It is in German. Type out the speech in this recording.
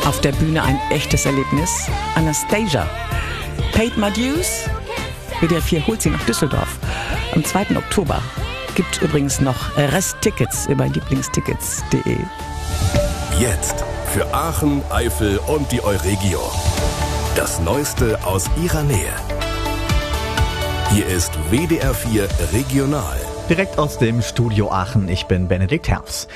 Auf der Bühne ein echtes Erlebnis. Anastasia. Paid My Dues. WDR 4 holt sie nach Düsseldorf. Am 2. Oktober gibt übrigens noch Resttickets über lieblingstickets.de. Jetzt für Aachen, Eifel und die Euregio. Das Neueste aus ihrer Nähe. Hier ist WDR 4 Regional. Direkt aus dem Studio Aachen, ich bin Benedikt Herfs.